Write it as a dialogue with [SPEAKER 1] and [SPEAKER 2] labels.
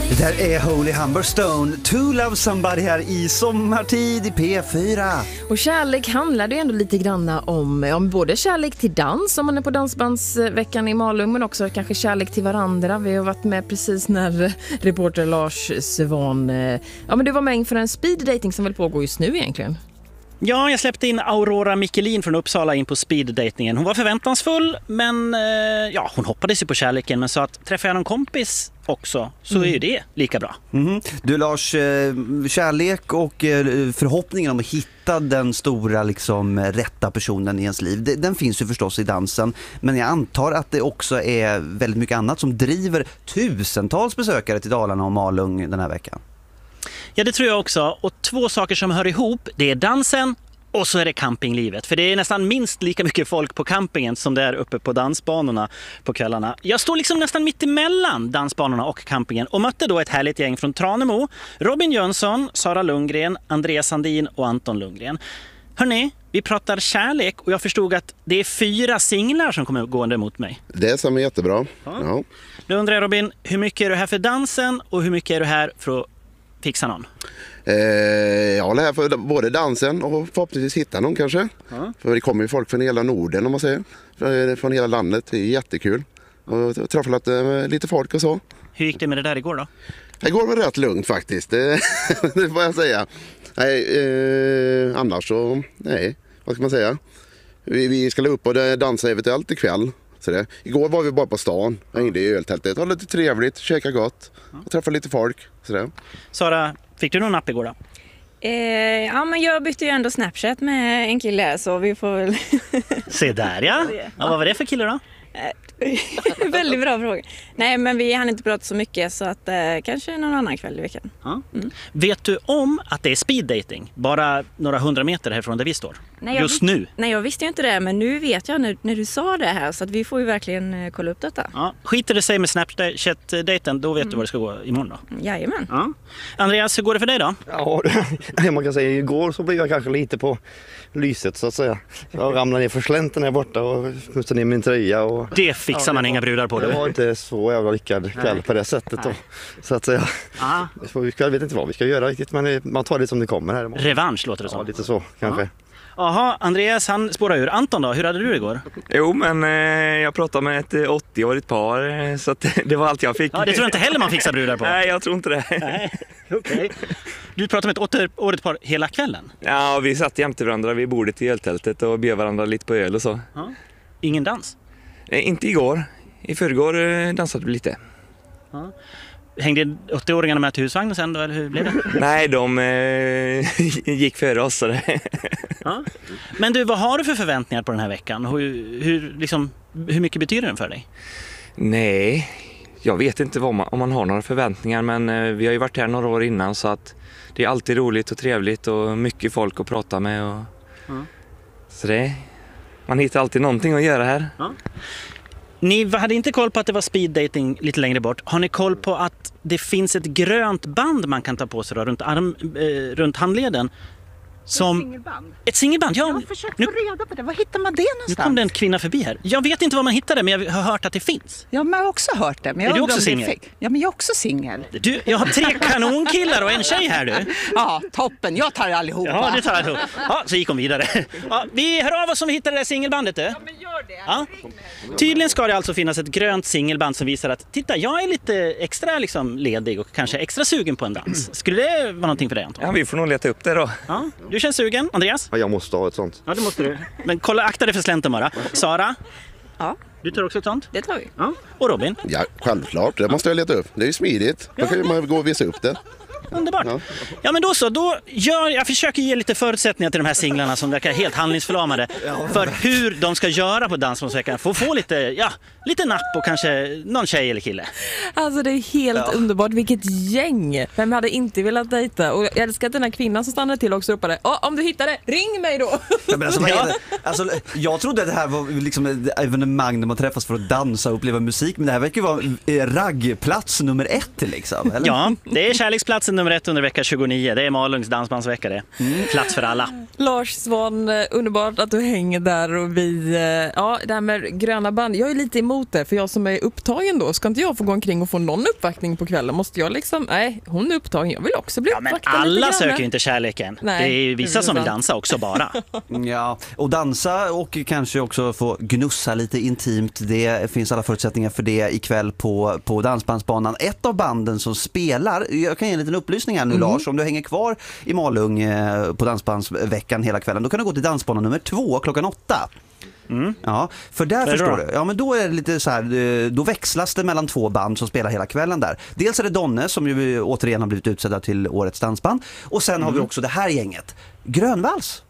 [SPEAKER 1] Det där är Holy Humberstone, To Love Somebody här i sommartid i P4.
[SPEAKER 2] Och kärlek handlar det ändå lite grann om både kärlek till dans om man är på dansbandsveckan i Malung, men också kanske kärlek till varandra. Vi har varit med precis när reporter Lars Svan, men du var med inför en speed dating som väl pågår just nu egentligen.
[SPEAKER 3] Ja, jag släppte in Aurora Michelin från Uppsala in på speeddatingen. Hon var förväntansfull, men hon hoppades ju på kärleken, men sa att träffar jag någon kompis också så är ju det lika bra.
[SPEAKER 1] Du Lars, kärlek och förhoppningen om att hitta den stora rätta personen i ens liv, den finns ju förstås i dansen, men jag antar att det också är väldigt mycket annat som driver tusentals besökare till Dalarna och Malung den här veckan.
[SPEAKER 3] Ja, det tror jag också. Och två saker som hör ihop, det är dansen och så är det campinglivet. För det är nästan minst lika mycket folk på campingen som det är uppe på dansbanorna på kvällarna. Jag står nästan mitt emellan dansbanorna och campingen och mötte då ett härligt gäng från Tranemo. Robin Jönsson, Sara Lundgren, Andreas Sandin och Anton Lundgren. Hörrni, vi pratar kärlek och jag förstod att det är 4 singlar som kommer gående mot mig.
[SPEAKER 4] Det som är jättebra. Ja.
[SPEAKER 3] Då undrar jag, Robin, hur mycket är du här för dansen och hur mycket är du här för att fixa någon?
[SPEAKER 4] Jag håller här för både dansen och förhoppningsvis hitta någon kanske. Ja. För det kommer ju folk från hela Norden om man säger. Från hela landet. Det är jättekul. Och träffat lite folk och så.
[SPEAKER 3] Hur gick det med det där igår då?
[SPEAKER 4] Igår var det rätt lugnt faktiskt. Det får jag säga. Nej, annars så, nej. Vad ska man säga? Vi ska upp och dansa eventuellt ikväll. Så det. Igår var vi bara på stan. Jag hängde i öltältet. Det var lite trevligt, käka gott. Och träffa lite folk. Så det.
[SPEAKER 3] Sara, fick du någon napp igår då?
[SPEAKER 5] Men jag bytte ju ändå Snapchat med en kille, så vi får väl...
[SPEAKER 3] Se där, ja. Vad var det för kille då?
[SPEAKER 5] Väldigt bra fråga. Nej, men vi hann inte prata så mycket, så att kanske någon annan kväll i veckan.
[SPEAKER 3] Ja. Vet du om att det är speed dating? Bara några 100 meter härifrån där vi står. Nu.
[SPEAKER 5] Nej, jag visste ju inte det, men nu vet jag när du sa det här, så att vi får ju verkligen kolla upp detta.
[SPEAKER 3] Ja. Skiter det sig med Snapchat-daten, då vet du vad det ska gå imorgon då.
[SPEAKER 5] Jajamän.
[SPEAKER 3] Ja. Andreas, hur går det för dig då?
[SPEAKER 6] Ja, man kan säga igår så blev jag kanske lite på lyset så att säga. Jag ramlade ner för slänten här borta och smutsade ner min tröja. Och...
[SPEAKER 3] Det fixar man inga brudar på.
[SPEAKER 6] Det var inte så jävla lyckad kväll på det sättet då, så att säga. Jag vet inte vad vi ska göra riktigt, men man tar det som det kommer här.
[SPEAKER 3] Revansch låter det som.
[SPEAKER 6] Ja, lite så kanske.
[SPEAKER 3] Jaha, Andreas han spårar ur. Anton då, hur hade du det igår?
[SPEAKER 7] Jo, men jag pratade med ett 80-årigt par, så att det var allt jag fick.
[SPEAKER 3] Ja, det tror jag inte heller man fixar brudar på.
[SPEAKER 7] Nej, jag tror inte det.
[SPEAKER 3] Nej, okej. Du pratade med ett 80-årigt par hela kvällen?
[SPEAKER 7] Ja, vi satt jämte varandra vid bordet i öltältet och bjöd varandra lite på öl och så.
[SPEAKER 3] Ja. Ingen dans?
[SPEAKER 7] Inte igår. I förrgår dansade vi lite.
[SPEAKER 3] Ja. Hängde 80-åringarna med till husvagnen sen då, eller hur blev det?
[SPEAKER 7] Nej, de gick före oss. Så det.
[SPEAKER 3] Ja. Men du, vad har du för förväntningar på den här veckan? Hur mycket betyder den för dig?
[SPEAKER 7] Nej, jag vet inte om man har några förväntningar, men vi har ju varit här några år innan, så att det är alltid roligt och trevligt och mycket folk att prata med. Och... Så det, man hittar alltid någonting att göra här.
[SPEAKER 3] Ja. Ni hade inte koll på att det var speed dating lite längre bort. Har ni koll på att det finns ett grönt band man kan ta på sig då, runt handleden? Som... Ett singelband? Ja.
[SPEAKER 8] Jag har försökt få reda på det. Var hittar man det någonstans?
[SPEAKER 3] Nu kom det en kvinna förbi här. Jag vet inte var man hittar det, men jag har hört att det finns.
[SPEAKER 8] Ja, men jag har också hört det. Men
[SPEAKER 3] är du också singel?
[SPEAKER 8] Ja, men jag är också singel.
[SPEAKER 3] Jag har 3 kanonkillar och en tjej här, du.
[SPEAKER 8] Ja, toppen. Jag tar allihopa.
[SPEAKER 3] Ja, det tar allihop. Ja, så gick hon vidare. Ja, vi hör av oss om vi hittar det där singelbandet, du.
[SPEAKER 8] Ja, men gör det.
[SPEAKER 3] Ja. Tydligen ska det alltså finnas ett grönt singelband som visar att titta, jag är lite extra ledig och kanske extra sugen på en dans. Skulle det vara någonting för dig, Anton?
[SPEAKER 7] Ja, vi får nog leta upp det då.
[SPEAKER 3] Ja, du känns sugen, Andreas?
[SPEAKER 6] Ja, jag måste ha ett sånt.
[SPEAKER 3] Ja, det måste du. Men kolla, akta dig för slänten bara. Sara?
[SPEAKER 5] Ja.
[SPEAKER 3] Du tar också ett sånt?
[SPEAKER 5] Det tar vi.
[SPEAKER 3] Ja. Och Robin?
[SPEAKER 4] Ja, självklart. Det måste jag leta upp. Det är ju smidigt. Då kan man gå och visa upp det.
[SPEAKER 3] Underbart. Ja, men då så. Jag försöker ge lite förutsättningar till de här singlarna som verkar helt handlingsförlamade för hur de ska göra på Dansbandsveckan. Få lite napp och kanske någon tjej eller kille.
[SPEAKER 2] Alltså det är helt underbart. Vilket gäng. Vem hade inte velat dejta? Och jag älskar att den här kvinnan som stannade till också ropade: om du hittar det, ring mig då!
[SPEAKER 1] Ja, men alltså, jag trodde att det här var ett evenemang där man träffas för att dansa och uppleva musik. Men det här verkar ju vara raggplats nummer 1 liksom, eller?
[SPEAKER 3] Ja, det är kärleksplats platsen nummer 1 under vecka 29. Det är Malungs dansbandsvecka det. Plats för alla.
[SPEAKER 2] Lars Svan, underbart att du hänger där och vi, det här med gröna band, jag är lite emot det för jag som är upptagen då, ska inte jag få gå omkring och få någon uppvaktning på kvällen? Måste jag liksom, nej, hon är upptagen, jag vill också bli uppvaktad.
[SPEAKER 3] Men alla
[SPEAKER 2] lite
[SPEAKER 3] söker inte kärleken.
[SPEAKER 2] Nej,
[SPEAKER 3] det är vissa som vill dansa också bara.
[SPEAKER 1] Ja, och dansa och kanske också få gnussa lite intimt. Det finns alla förutsättningar för det ikväll på dansbandsbanan. Ett av banden som spelar, jag kan ge en liten upplysning här nu Lars, om du hänger kvar i Malung på dansbandsveckan hela kvällen, då kan du gå till dansbanan nummer 2 klockan 8. Ja, för där förstår du. Ja, men då är det lite så här, då växlas det mellan 2 band som spelar hela kvällen där. Dels är det Donne som ju återigen har blivit utsedda till årets dansband och sen har vi också det här gänget, Grönvalls.